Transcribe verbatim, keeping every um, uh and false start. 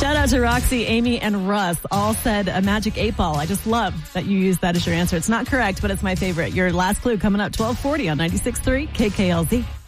Shout out to Roxy, Amy, and Russ. All said a magic eight ball. I just love that you used that as your answer. It's not correct, but it's my favorite. Your last clue coming up twelve forty on ninety-six point three K K L Z.